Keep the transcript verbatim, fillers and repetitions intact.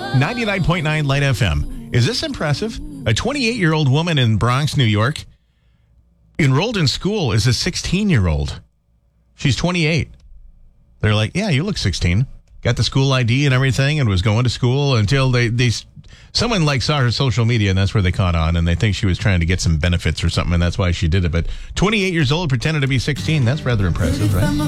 ninety-nine point nine Light F M. Is this impressive? A twenty-eight-year-old woman in Bronx, New York, enrolled in school as a sixteen-year-old. She's twenty-eight. They're like, yeah, you look sixteen. Got the school I D and everything and was going to school until they, they someone like saw her social media and that's where they caught on and they think she was trying to get some benefits or something and that's why she did it. But twenty-eight years old, pretended to be sixteen. That's rather impressive, right?